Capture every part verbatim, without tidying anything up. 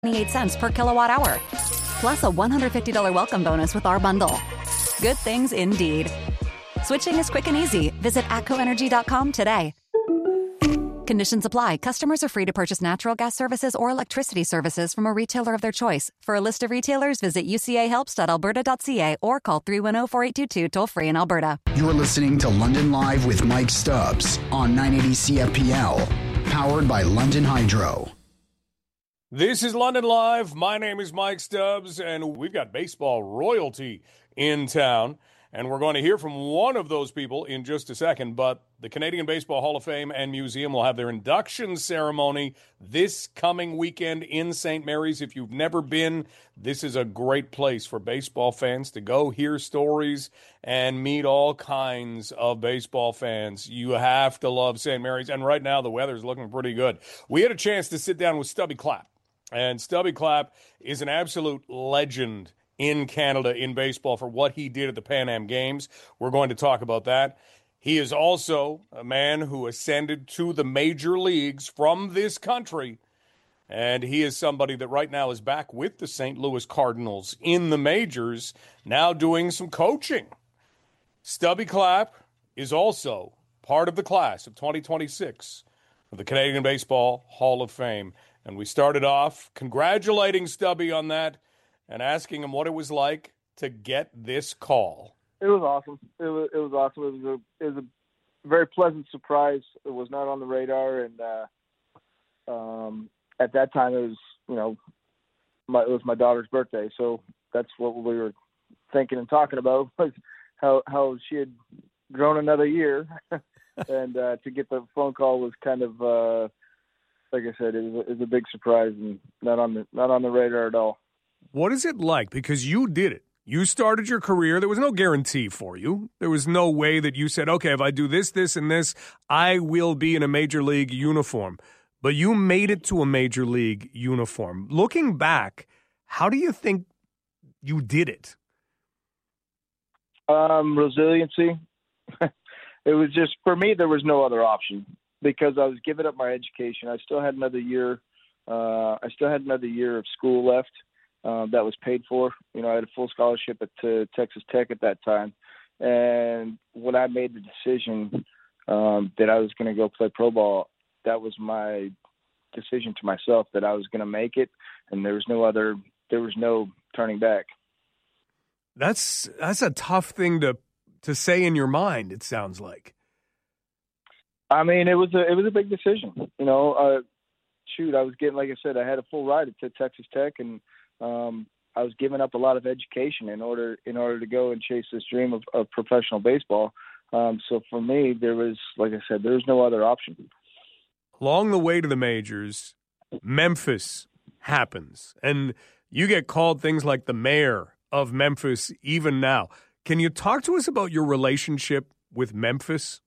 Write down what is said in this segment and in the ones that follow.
twenty-eight cents per kilowatt hour. Plus a one hundred fifty dollars welcome bonus with our bundle. Good things indeed. Switching is quick and easy. Visit atco energy dot com today. Conditions apply. Customers are free to purchase natural gas services or electricity services from a retailer of their choice. For a list of retailers, visit u c a helps dot alberta dot c a or call three one zero, four eight two two toll-free in Alberta. You're listening to London Live with Mike Stubbs on nine eighty C F P L, powered by London Hydro. This is London Live. My name is Mike Stubbs, and we've got baseball royalty in town. And we're going to hear from one of those people in just a second. But the Canadian Baseball Hall of Fame and Museum will have their induction ceremony this coming weekend in Saint Mary's. If you've never been, this is a great place for baseball fans to go hear stories and meet all kinds of baseball fans. You have to love Saint Mary's. And right now, the weather's looking pretty good. We had a chance to sit down with Stubby Clapp. And Stubby Clapp is an absolute legend in Canada in baseball for what he did at the Pan Am Games. We're going to talk about that. He is also a man who ascended to the major leagues from this country, and he is somebody that right now is back with the Saint Louis Cardinals in the majors, now doing some coaching. Stubby Clapp is also part of the class of twenty twenty-six of the Canadian Baseball Hall of Fame. And we started off congratulating Stubby on that and asking him what it was like to get this call. It was awesome. It was, it was awesome. It was a it was a very pleasant surprise. It was not on the radar, and uh, um, at that time it was you know my, it was my daughter's birthday, so that's what we were thinking and talking about was how how she had grown another year, and uh, to get the phone call was kind of uh, like I said, it was, a, it was a big surprise and not on the not on the radar at all. What is it like? Because you did it. You started your career. There was no guarantee for you. There was no way that you said, okay, if I do this, this, and this, I will be in a major league uniform. But you made it to a major league uniform. Looking back, how do you think you did it? Um, resiliency. It was just, for me, there was no other option because I was giving up my education. I still had another year. Uh, I still had another year of school left. Um, that was paid for. You know, I had a full scholarship at uh, Texas Tech at that time. And when I made the decision um, that I was going to go play pro ball, that was my decision to myself that I was going to make it. And there was no other, there was no turning back. That's, that's a tough thing to, to say in your mind, it sounds like. I mean, it was a, it was a big decision, you know, uh, shoot, I was getting, like I said, I had a full ride at Texas Tech, and Um, I was giving up a lot of education in order in order to go and chase this dream of, of professional baseball. Um, so for me, there was, like I said, there was no other option. Along the way to the majors, Memphis happens, and you get called things like the mayor of Memphis even now. Can you talk to us about your relationship with Memphis?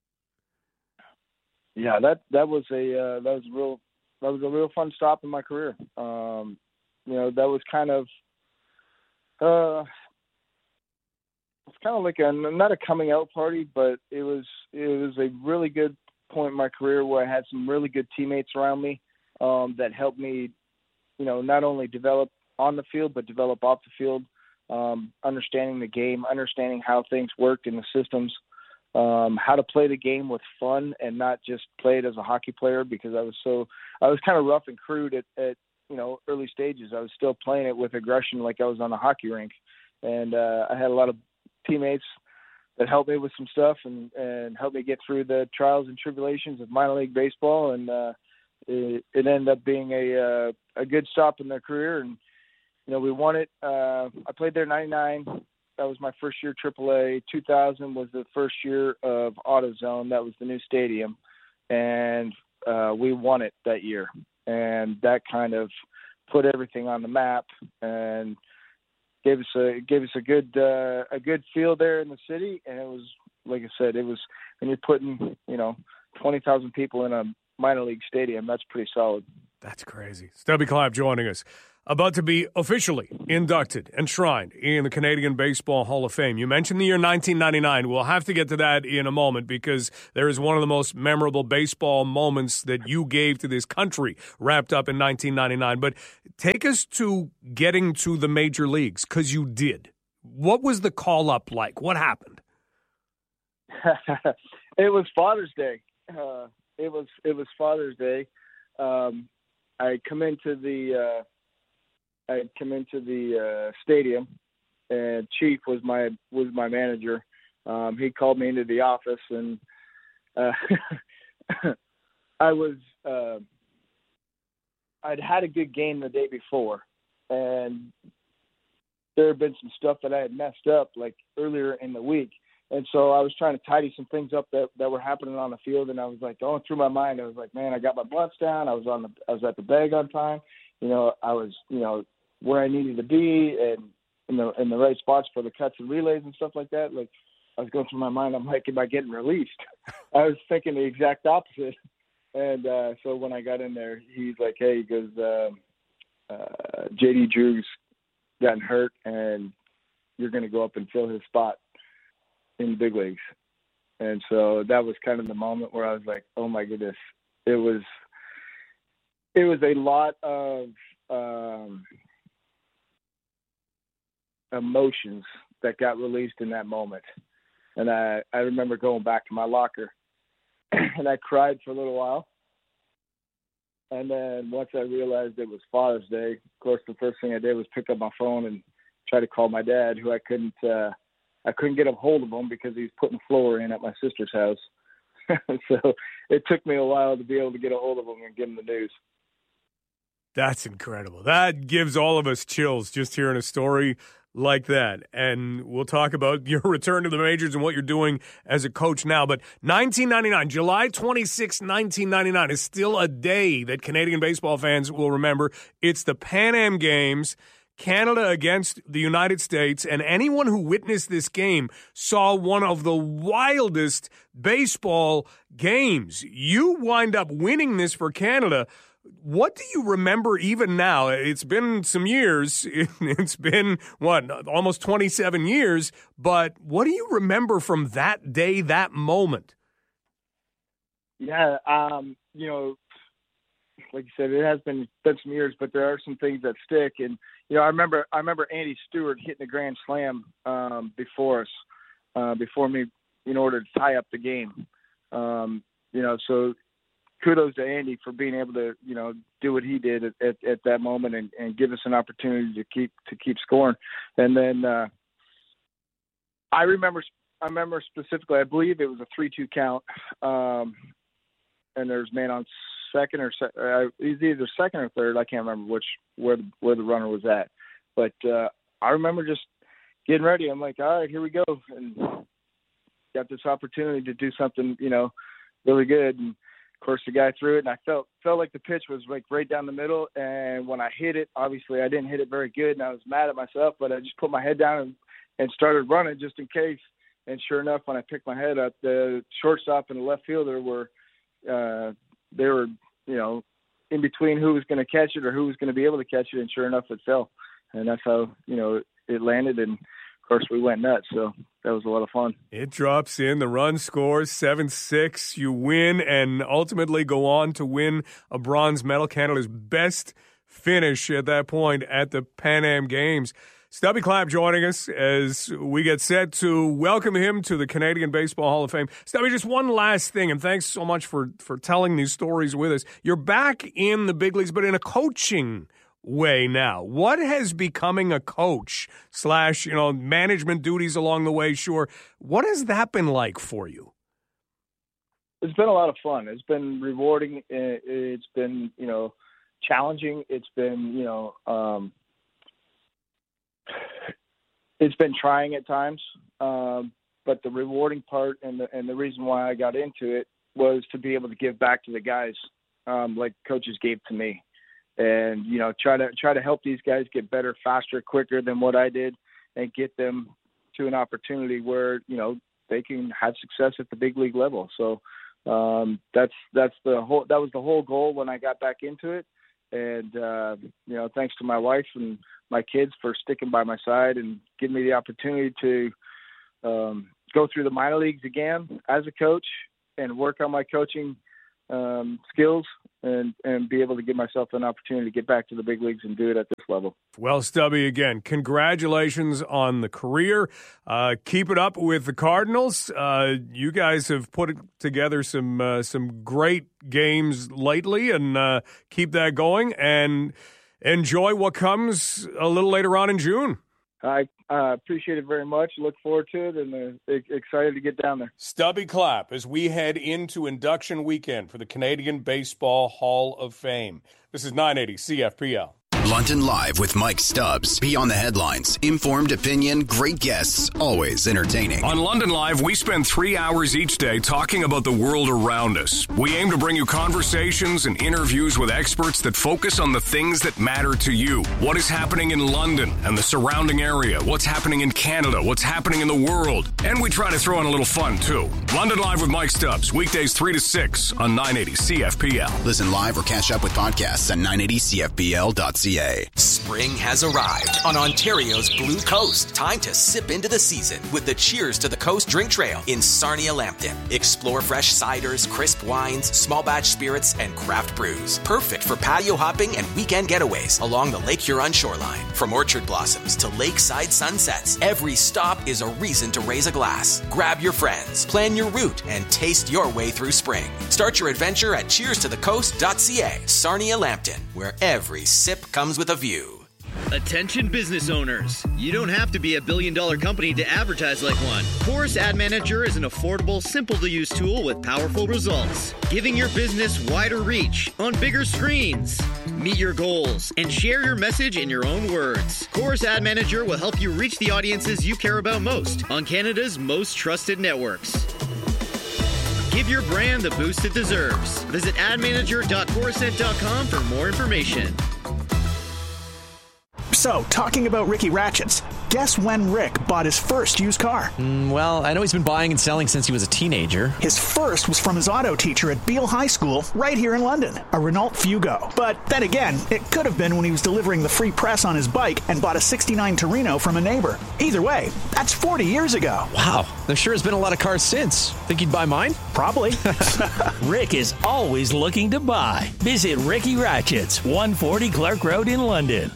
Yeah, that that was a uh, that was a real that was a real fun stop in my career. Um, You know, that was kind of, uh, it's kind of like a, not a coming out party, but it was, it was a really good point in my career where I had some really good teammates around me um, that helped me, you know, not only develop on the field, but develop off the field, um, understanding the game, understanding how things worked in the systems, um, how to play the game with fun and not just play it as a hockey player, because I was so, I was kind of rough and crude at, at you know, early stages. I was still playing it with aggression like I was on a hockey rink. And uh, I had a lot of teammates that helped me with some stuff and, and helped me get through the trials and tribulations of minor league baseball. And uh, it, it ended up being a uh, a good stop in their career. And, you know, we won it. Uh, I played there in ninety-nine. That was my first year triple A. two thousand was the first year of AutoZone. That was the new stadium. And uh, we won it that year. And that kind of put everything on the map and gave us a gave us a good uh, a good feel there in the city. And it was, like I said, it was when you're putting, you know, twenty thousand people in a minor league stadium, that's pretty solid. That's crazy. Stubby Clapp joining us. About to be officially inducted, enshrined in the Canadian Baseball Hall of Fame. You mentioned the year nineteen ninety-nine. We'll have to get to that in a moment because there is one of the most memorable baseball moments that you gave to this country wrapped up in nineteen ninety-nine. But take us to getting to the major leagues, because you did. What was the call-up like? What happened? It was Father's Day. Uh, it was it was Father's Day. Um, I come into the... Uh, I had come into the uh, stadium, and Chief was my was my manager. Um, he called me into the office, and uh, I was uh, I'd had a good game the day before, and there had been some stuff that I had messed up like earlier in the week, and so I was trying to tidy some things up that, that were happening on the field, and I was like going through my mind. I was like, man, I got my blunts down. I was on the I was at the bag on time. You know, I was you know. where I needed to be and in the in the right spots for the cuts and relays and stuff like that. Like I was going through my mind, I'm like, am I getting released? I was thinking the exact opposite. And uh, so when I got in there, he's like, hey, he goes, um, uh, J D Drew's gotten hurt and you're going to go up and fill his spot in the big leagues. And so that was kind of the moment where I was like, oh my goodness. It was, it was a lot of, um, emotions that got released in that moment. And I, I remember going back to my locker and I cried for a little while. And then once I realized it was Father's Day, of course, the first thing I did was pick up my phone and try to call my dad, who I couldn't, uh, I couldn't get a hold of him because he was putting the floor in at my sister's house. So it took me a while to be able to get a hold of him and give him the news. That's incredible. That gives all of us chills just hearing a story like that. And we'll talk about your return to the majors and what you're doing as a coach now. But nineteen ninety-nine, July twenty-sixth, nineteen ninety-nine is still a day that Canadian baseball fans will remember. It's the Pan Am Games, Canada against the United States, and anyone who witnessed this game saw one of the wildest baseball games. You wind up winning this for Canada. What do you remember even now? It's been some years. It's been, what, almost twenty-seven years. But what do you remember from that day, that moment? Yeah, um, you know, like you said, it has been, been some years, but there are some things that stick. And, you know, I remember I remember Andy Stewart hitting a grand slam um, before us, uh, before me, in order to tie up the game. Um, you know, so kudos to Andy for being able to, you know, do what he did at, at, at that moment and, and give us an opportunity to keep to keep scoring. And then uh, I remember I remember specifically, I believe it was a three two count, um, and there's man on second or se- uh, he's either second or third. I can't remember which where the, where the runner was at, but uh, I remember just getting ready. I'm like, all right, here we go, and got this opportunity to do something, you know, really good. And of course, the guy threw it, and I felt felt like the pitch was like right down the middle. And when I hit it, obviously I didn't hit it very good, and I was mad at myself. But I just put my head down and, and started running just in case. And sure enough, when I picked my head up, the shortstop and the left fielder were uh, they were you know in between who was going to catch it or who was going to be able to catch it. And sure enough, it fell, and that's how you know it landed. And of course, we went nuts, so that was a lot of fun. It drops in, the run scores seven six, you win, and ultimately go on to win a bronze medal, Canada's best finish at that point at the Pan Am Games. Stubby Clapp joining us as we get set to welcome him to the Canadian Baseball Hall of Fame. Stubby, just one last thing, and thanks so much for, for telling these stories with us. You're back in the big leagues, but in a coaching way now. What has becoming a coach slash, you know, management duties along the way, sure, what has that been like for you? It's been a lot of fun. It's been rewarding. It's been, you know, challenging. It's been, you know, um, it's been trying at times. Um, but the rewarding part and the, and the reason why I got into it was to be able to give back to the guys um, like coaches gave to me. And, you know, try to try to help these guys get better, faster, quicker than what I did and get them to an opportunity where, you know, they can have success at the big league level. So um, that's that's the whole that was the whole goal when I got back into it. And, uh, you know, thanks to my wife and my kids for sticking by my side and giving me the opportunity to um, go through the minor leagues again as a coach and work on my coaching um, skills and, and be able to give myself an opportunity to get back to the big leagues and do it at this level. Well, Stubby, again, congratulations on the career. Uh, keep it up with the Cardinals. Uh, you guys have put together some uh, some great games lately, and uh, keep that going. And enjoy what comes a little later on in June. I uh, appreciate it very much. Look forward to it, and uh, excited to get down there. Stubby Clapp, as we head into induction weekend for the Canadian Baseball Hall of Fame. This is nine eighty C F P L. London Live with Mike Stubbs. Beyond the headlines, informed opinion, great guests, always entertaining. On London Live, we spend three hours each day talking about the world around us. We aim to bring you conversations and interviews with experts that focus on the things that matter to you. What is happening in London and the surrounding area? What's happening in Canada? What's happening in the world? And we try to throw in a little fun, too. London Live with Mike Stubbs, weekdays three to six on nine eighty C F P L. Listen live or catch up with podcasts at nine eighty C F P L dot C A. Spring has arrived on Ontario's Blue Coast. Time to sip into the season with the Cheers to the Coast drink trail in Sarnia-Lambton. Explore fresh ciders, crisp wines, small batch spirits, and craft brews. Perfect for patio hopping and weekend getaways along the Lake Huron shoreline. From orchard blossoms to lakeside sunsets, every stop is a reason to raise a glass. Grab your friends, plan your route, and taste your way through spring. Start your adventure at cheers to the coast dot C A. Sarnia-Lambton, where every sip comes with a view. Attention business owners. You don't have to be a billion dollar company to advertise like one. Chorus Ad Manager is an affordable, simple to use tool with powerful results, giving your business wider reach on bigger screens. Meet your goals and share your message in your own words. Chorus Ad Manager will help you reach the audiences you care about most on Canada's most trusted networks. Give your brand the boost it deserves. Visit ad manager dot corusent dot com for more information. So, talking about Ricky Ratchets, guess when Rick bought his first used car? Mm, well, I know he's been buying and selling since he was a teenager. His first was from his auto teacher at Beale High School, right here in London, a Renault Fugo. But then again, it could have been when he was delivering the free press on his bike and bought a sixty-nine Torino from a neighbor. Either way, that's forty years ago. Wow, there sure has been a lot of cars since. Think he'd buy mine? Probably. Rick is always looking to buy. Visit Ricky Ratchets, one forty Clark Road in London.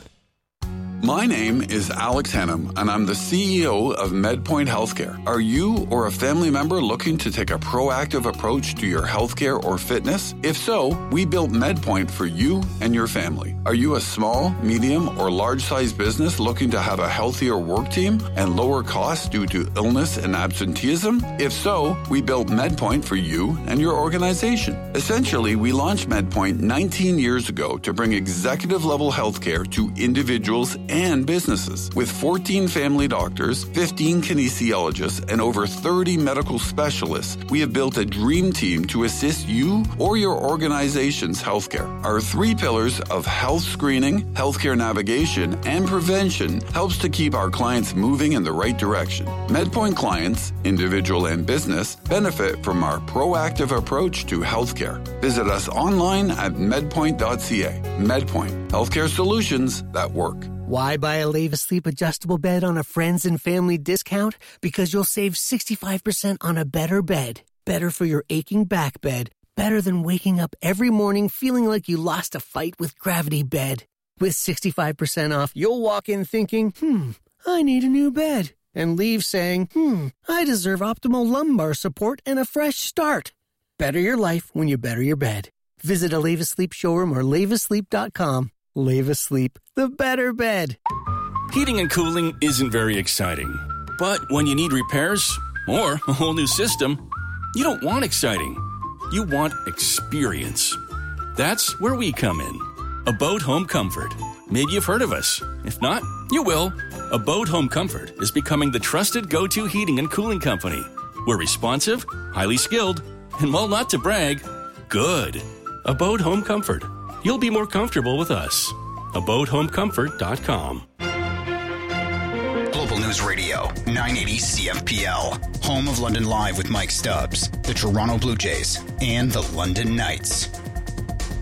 My name is Alex Hennum, and I'm the C E O of MedPoint Healthcare. Are you or a family member looking to take a proactive approach to your healthcare or fitness? If so, we built MedPoint for you and your family. Are you a small, medium, or large-sized business looking to have a healthier work team and lower costs due to illness and absenteeism? If so, we built MedPoint for you and your organization. Essentially, we launched MedPoint nineteen years ago to bring executive-level healthcare to individuals and businesses. With fourteen family doctors, fifteen kinesiologists, and over thirty medical specialists, we have built a dream team to assist you or your organization's healthcare. Our three pillars of health screening, healthcare navigation, and prevention helps to keep our clients moving in the right direction. MedPoint clients, individual and business, benefit from our proactive approach to healthcare. Visit us online at medpoint dot c a. MedPoint, healthcare solutions that work. Why buy a Leva Sleep adjustable bed on a friends and family discount? Because you'll save sixty-five percent on a better bed. Better for your aching back bed. Better than waking up every morning feeling like you lost a fight with Gravity Bed. With sixty-five percent off, you'll walk in thinking, hmm, I need a new bed. And leave saying, hmm, I deserve optimal lumbar support and a fresh start. Better your life when you better your bed. Visit a Leva Sleep showroom or leva sleep dot com. Leva Sleep, the better bed. Heating and cooling isn't very exciting. But when you need repairs or a whole new system, you don't want exciting. You want experience. That's where we come in. Abode Home Comfort. Maybe you've heard of us. If not, you will. Abode Home Comfort is becoming the trusted go-to heating and cooling company. We're responsive, highly skilled, and while not to brag, good. Abode Home Comfort. You'll be more comfortable with us. abode home comfort dot com. Global News Radio, nine eighty C F P L. Home of London Live with Mike Stubbs, the Toronto Blue Jays, and the London Knights.